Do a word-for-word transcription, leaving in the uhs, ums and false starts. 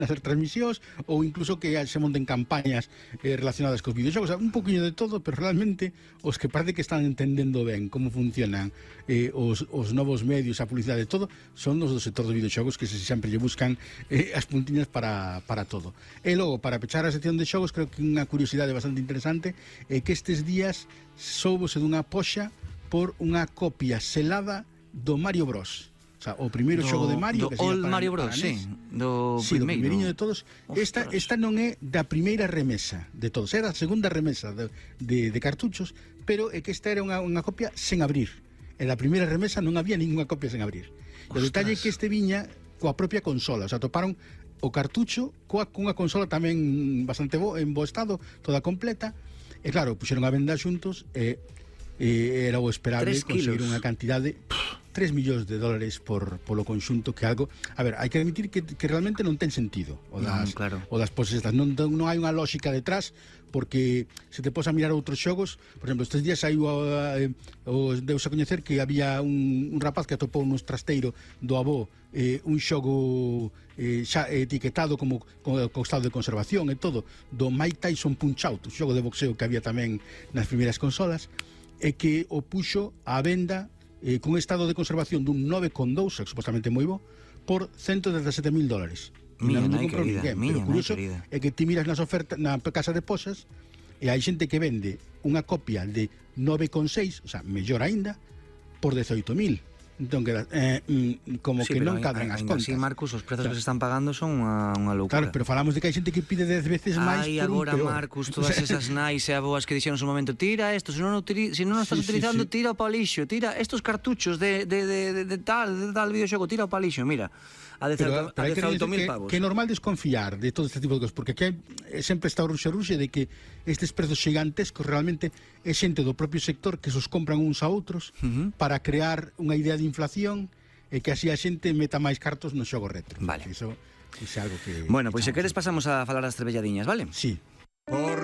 hacer transmisións ou incluso que se monten campañas eh, relacionadas cos videoxogos, un poquinho de todo, pero realmente os que parece que están entendendo ben como funcionan eh, os, os novos medios, a publicidade e todo, son os do sector dos videoxogos que se sempre lle buscan eh, as puntiñas para, para todo. E logo, para pechar a sección de xogos, creo que unha curiosidade bastante interesante é que estes días soubose dunha poxa por unha copia selada do Mario Bros. O sea, o primeiro xogo de Mario, do que Old para, Mario Bros, sí, do sí, primeiro. do primeriño de todos. Esta, esta non é da primeira remesa de todos, é da segunda remesa de, de, de cartuchos, pero é que esta era unha, unha copia sen abrir. En la primeira remesa non había ninguna copia sen abrir. O detalle é que este viña coa propia consola, o sea, toparon o cartucho coa cunha consola tamén bastante bo, en bo estado, toda completa, e claro, puxeron a venda xuntos e, e era o esperable conseguir unha cantidade tres millóns de dólares por polo conxunto, que algo, a ver, hai que admitir que, que realmente non ten sentido o das, non, claro. o das poses estas, non, non hai unha lógica detrás, porque se te pos a mirar outros xogos, por exemplo, estes días hai o, o deus a coñecer que había un, un rapaz que atopou nos trasteiro do avó eh, un xogo eh, xa etiquetado como co, co estado de conservación e todo, do Mike Tyson Punch-Out, un xogo de boxeo que había tamén nas primeiras consolas, e que o puxo á venda eh, con estado de conservación dun nove coma dous, supostamente moi bo, por ciento dezasete mil dólares. Miña nai querida, miña nai querida. É que ti miras nas ofertas na casa de posas e hai xente que vende unha copia de nove coma seis, o sea, mellor aínda, por dezoito mil. Entón, que, eh, como sí, que non cadran as contas. Sí, Marcus, os prezos claro. que se están pagando son unha, unha loucura. Claro, pero falamos de que hai xente que pide dez veces máis Ai, por agora, un peor. Marcus, todas esas nais e aboas que dixeron en su momento, tira esto, se non o si non o estás sí, utilizando, sí, sí. tira o palixo, tira estos cartuchos de, de, de, de, de tal, de tal videoxogo, tira o palixo, mira. A dezoito mil pavos. Que é normal desconfiar de todo este tipo de cosas, porque aquí hai, sempre está o ruxe-ruxe de que estes prezos xigantescos realmente é xente do propio sector que os compran uns a outros uh -huh. para crear unha idea de inflación e que así a xente meta máis cartos no xogo retro. Vale. Iso é algo que... Bueno, pois pues, se queres pasamos a falar das trebelladiñas, vale? Sí.